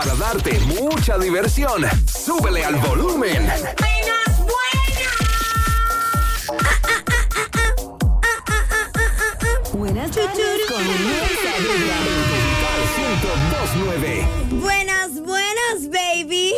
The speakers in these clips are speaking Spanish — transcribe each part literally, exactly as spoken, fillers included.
Para darte mucha diversión, súbele al volumen. ¡Buenas, buenas! Buenas tardes con Luisa ciento dos punto nueve. Buenas, buenas, baby.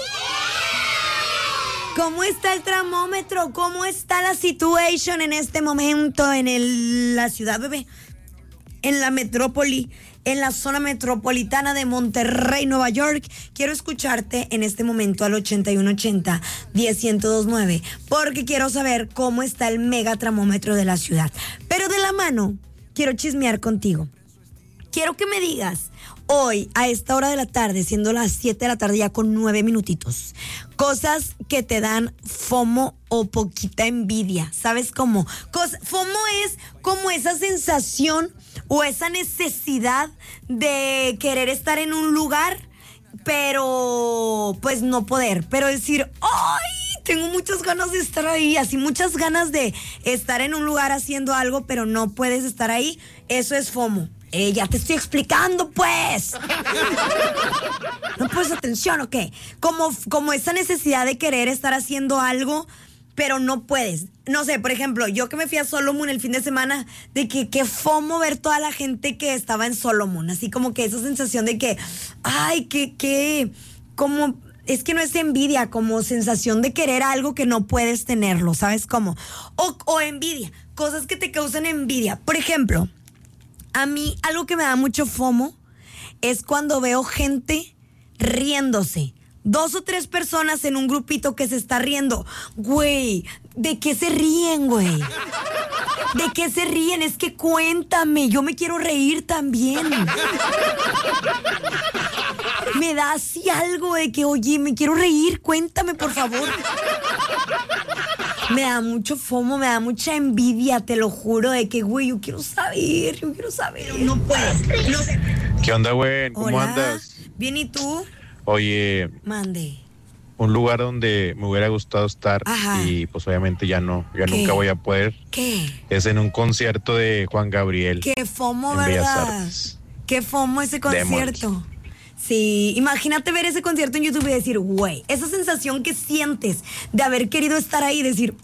¿Cómo está el termómetro? ¿Cómo está la situación en este momento en el, la ciudad, bebé? En la metrópoli, en la zona metropolitana de Monterrey, Nueva York. Quiero escucharte en este momento al ochenta y uno ochenta, diez, ciento dos punto nueve, porque quiero saber cómo está el mega termómetro de la ciudad. Pero de la mano, quiero chismear contigo. Quiero que me digas, hoy, a esta hora de la tarde, siendo las siete de la tarde ya con nueve minutitos, cosas que te dan FOMO o poquita envidia. ¿Sabes cómo? Cos- FOMO es como esa sensación o esa necesidad de querer estar en un lugar, pero pues no poder. Pero decir, ¡ay! Tengo muchas ganas de estar ahí, así muchas ganas de estar en un lugar haciendo algo, pero no puedes estar ahí. Eso es FOMO. Eh, ya te estoy explicando, pues. ¿No pones atención o qué? Como, como esa necesidad de querer estar haciendo algo, pero no puedes. No sé, por ejemplo, yo que me fui a Solomon el fin de semana, de que qué FOMO ver toda la gente que estaba en Solomon. Así como que esa sensación de que, ay, que, que, como... Es que no es envidia, como sensación de querer algo que no puedes tenerlo, ¿sabes cómo? O, o envidia, cosas que te causan envidia. Por ejemplo, a mí algo que me da mucho FOMO es cuando veo gente riéndose. Dos o tres personas en un grupito que se está riendo. Güey, ¿de qué se ríen, güey? ¿De qué se ríen? Es que cuéntame, yo me quiero reír también. Me da así algo de que, oye, me quiero reír, cuéntame, por favor. Me da mucho FOMO, me da mucha envidia, te lo juro, de que, güey, yo quiero saber, yo quiero saber. No puedes. No. ¿Qué onda, güey? ¿Cómo Hola. andas? Bien, ¿y tú? Oye, Mande. un lugar donde me hubiera gustado estar. Ajá. Y pues obviamente ya no, ya ¿Qué? nunca voy a poder. ¿Qué? Es en un concierto de Juan Gabriel. Qué FOMO, en Bellas ¿verdad? Artes. Qué FOMO ese concierto. Sí, imagínate ver ese concierto en YouTube y decir, güey, esa sensación que sientes de haber querido estar ahí y decir,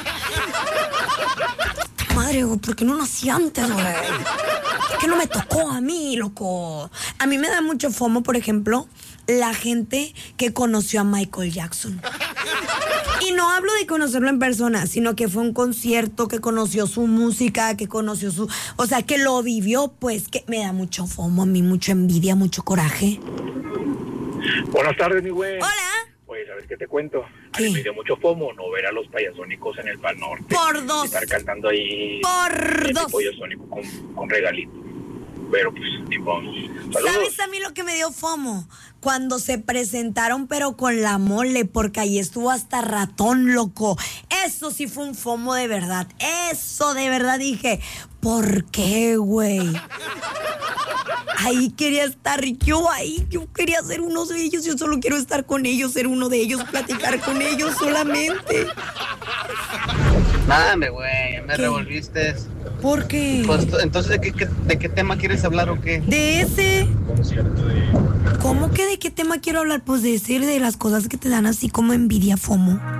madre, güey, ¿por qué no nací antes, güey? ¿Por qué no me tocó a mí, loco? A mí me da mucho FOMO, por ejemplo, la gente que conoció a Michael Jackson. Y no hablo de conocerlo en persona, sino que fue un concierto, que conoció su música, que conoció su... O sea, que lo vivió, pues, que me da mucho FOMO a mí, mucha envidia, mucho coraje. Buenas tardes, mi güey. Hola. Pues, ¿sabes qué te cuento? A ¿Qué? mí me dio mucho FOMO no ver a los payasónicos en el Pal Norte. Por dos. Estar cantando ahí. Por el dos. pollo sónico con, con regalito. Pero, pues, tipo, saludos. ¿Sabes a mí lo que me dio FOMO? Cuando se presentaron, pero con la mole, porque ahí estuvo hasta Ratón, loco. Eso sí fue un FOMO de verdad. Eso de verdad dije, ¿por qué, güey? Ahí quería estar yo, ahí yo quería ser uno de ellos. Yo solo quiero estar con ellos, ser uno de ellos, platicar con ellos solamente. Nada, güey, ya me ¿Qué? revolviste. ¿Por qué? Pues, entonces, ¿de qué, qué- ¿de qué tema quieres hablar o qué? De ese. ¿Cómo que de qué tema quiero hablar? Pues de ese, de las cosas que te dan así como envidia, FOMO.